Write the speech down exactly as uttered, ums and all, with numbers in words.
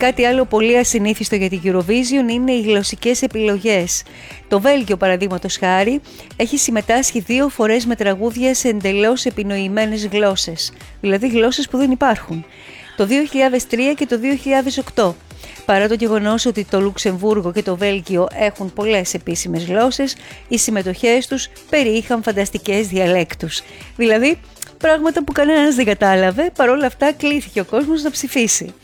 Κάτι άλλο πολύ ασυνήθιστο για την Eurovision είναι οι γλωσσικές επιλογές. Το Βέλγιο, παραδείγματος χάρη, έχει συμμετάσχει δύο φορές με τραγούδια σε εντελώς επινοημένες γλώσσες, δηλαδή γλώσσες που δεν υπάρχουν, το δύο χιλιάδες τρία και το δύο χιλιάδες οκτώ. Παρά το γεγονός ότι το Λουξεμβούργο και το Βέλγιο έχουν πολλές επίσημες γλώσσες, οι συμμετοχές τους περιείχαν φανταστικές διαλέκτους. Δηλαδή, πράγματα που κανένας δεν κατάλαβε, παρόλα αυτά κλήθηκε ο κόσμος να ψηφίσει.